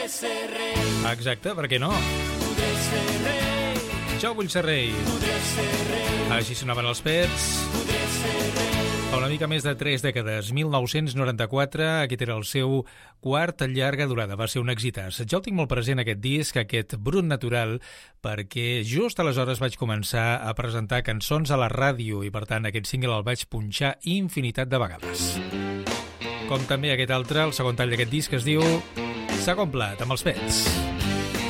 Exacte, per què no? Jo vull ser rei. Així sonaven els Pets. Fa una mica més de 3 dècades, 1994, aquest era el seu quart llarga durada, va ser un exitàs. Jo el tinc molt present, aquest disc, aquest brut natural, perquè just aleshores vaig començar a presentar cançons a la ràdio i, per tant, aquest single el vaig punxar infinitat de vegades. Com també aquest altre, el segon tall d'aquest disc, es diu Segon plat, amb els Pets.